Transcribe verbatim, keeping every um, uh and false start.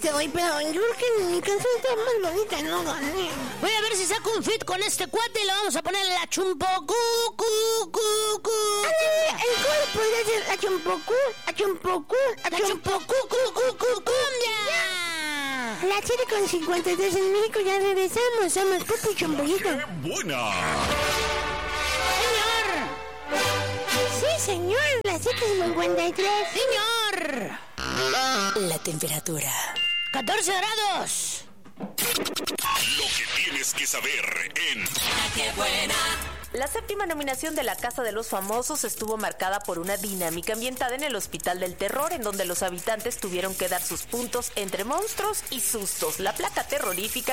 este hoy, pero yo creo que mi canción está más bonita, ¿no? Voy a ver si saco un fit con este cuate y le vamos a poner la chumpocu, cu, cu, cu. El cual podría ser a chumpocu, a chumpocu, a chumpocu, cu, cu, cu, cumbia. La siete con cincuenta y tres en México, ya regresamos, somos Pupi Chumpollito. ¡Qué buena! Sí, señor, las siete cincuenta y tres. Señor. La temperatura. catorce grados. Lo que tienes que saber en ¡Qué buena! La séptima nominación de La Casa de los Famosos estuvo marcada por una dinámica ambientada en el Hospital del Terror, en donde los habitantes tuvieron que dar sus puntos entre monstruos y sustos. La placa terrorífica